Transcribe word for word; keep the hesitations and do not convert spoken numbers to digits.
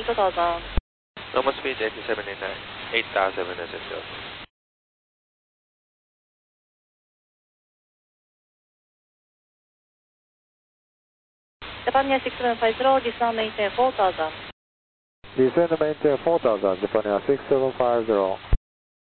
eight thousand. Normal speed eighty-seven nine, eight thousand essential. Japan six seven five zero, descend maintain four thousand. Descend maintain four thousand, Japan six seven five zero.